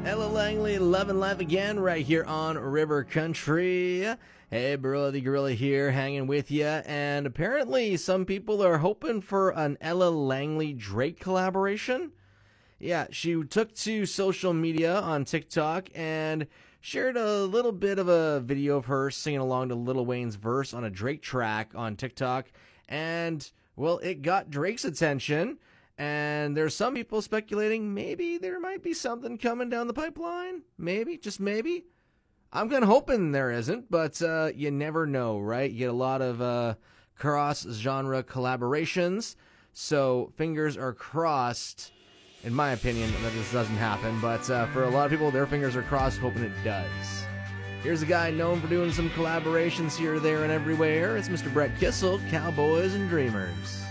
Ella Langley, Love and Life again, right here on River Country. Hey, Barilla the Gorilla here, hanging with you. And apparently, some people are hoping for an Ella Langley Drake collaboration. Yeah, she took to social media on TikTok and shared a little bit of a video of her singing along to Lil Wayne's verse on a Drake track on TikTok. And, well, it got Drake's attention. And there's some people speculating maybe there might be something coming down the pipeline. Maybe, just maybe. I'm kind of hoping there isn't, but you never know, right? You get a lot of cross-genre collaborations, so fingers are crossed, in my opinion, that this doesn't happen. But for a lot of people, their fingers are crossed, hoping it does. Here's a guy known for doing some collaborations here, there, and everywhere. It's Mr. Brett Kissel, Cowboys and Dreamers.